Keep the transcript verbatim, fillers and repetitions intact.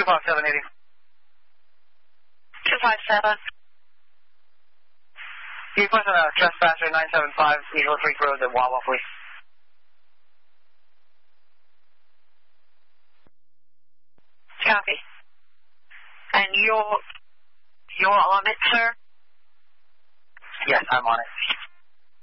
five seven eighty. two five seven. Can you push on a trespasser nine seven five, Eagle Creek Road at Wawa, please? Copy. And you're, you're on it, sir? Yes, I'm on it.